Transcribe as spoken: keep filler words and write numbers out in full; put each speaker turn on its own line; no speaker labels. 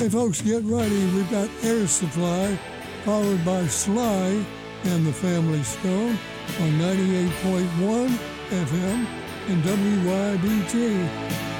Hey folks, get ready. We've got Air Supply, followed by Sly and the Family Stone on ninety-eight point one F M and W Y B T.